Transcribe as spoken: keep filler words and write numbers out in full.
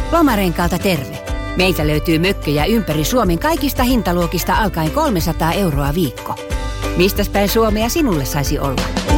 Lomarenkaalta terve. Meiltä löytyy mökkejä ympäri Suomen kaikista hintaluokista alkaen kolmesataa euroa viikko. Mistäs päin Suomea sinulle saisi olla?